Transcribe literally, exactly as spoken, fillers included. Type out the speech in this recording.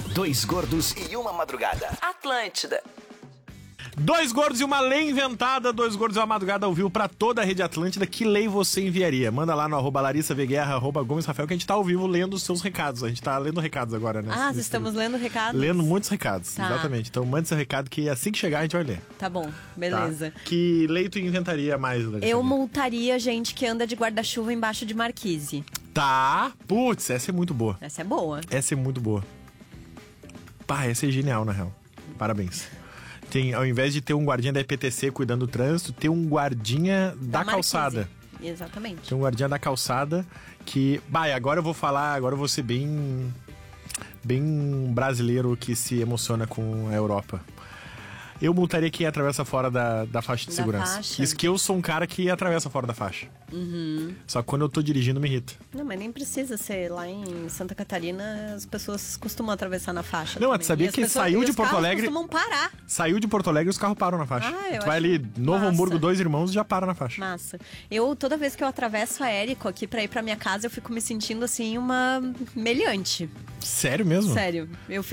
Dois gordos e uma madrugada. Atlântida. Dois gordos e uma lei inventada, dois gordos e uma madrugada ao vivo pra toda a rede Atlântida. Que lei você enviaria? Manda lá no arroba Larissa Veguerra, arroba Gomes Rafael, que a gente tá ao vivo lendo os seus recados. A gente tá lendo recados agora, né? Ah, estamos lendo recados? Lendo muitos recados, tá. Exatamente. Então mande seu recado que assim que chegar a gente vai ler. Tá bom, beleza. Tá? Que lei tu inventaria mais, Larissa? Eu multaria gente que anda de guarda-chuva embaixo de marquise. Tá. Putz, essa é muito boa. Essa é boa. Essa é muito boa. Pá, essa é genial, na real. Parabéns. Tem, ao invés de ter um guardinha da E P T C cuidando do trânsito, ter um guardinha da, da calçada. Exatamente. Tem um guardinha da calçada que... Bah, e agora eu vou falar, agora eu vou ser bem... Bem brasileiro que se emociona com a Europa. Eu multaria quem atravessa fora da, da faixa de da segurança. Faixa. Isso que eu sou um cara que atravessa fora da faixa. Uhum. Só que quando eu tô dirigindo me irrita. Não, mas nem precisa ser. Lá em Santa Catarina, as pessoas costumam atravessar na faixa. Não, também. tu sabia que pessoas, saiu de os Porto Alegre... costumam parar. Saiu de Porto Alegre e os carros param na faixa. Ah, eu tu vai acho ali, Novo massa. Hamburgo, Dois Irmãos, já para na faixa. Massa. Eu, toda vez que eu atravesso a Érico aqui pra ir pra minha casa, eu fico me sentindo assim, uma meliante. Sério mesmo? Sério. Eu